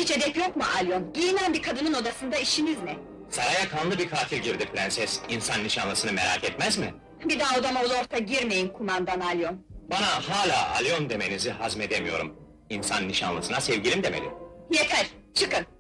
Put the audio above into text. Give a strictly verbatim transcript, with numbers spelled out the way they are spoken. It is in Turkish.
hiç edep yok mu Alyon? Giyinen bir kadının odasında işiniz ne? Saraya kanlı bir katil girdi prenses, insan nişanlısını merak etmez mi? Bir daha odama ulu orta girmeyin kumandan Alyon. Bana hala Alyon demenizi hazmedemiyorum. İnsan nişanlısına sevgilim demeli. Yeter, çıkın!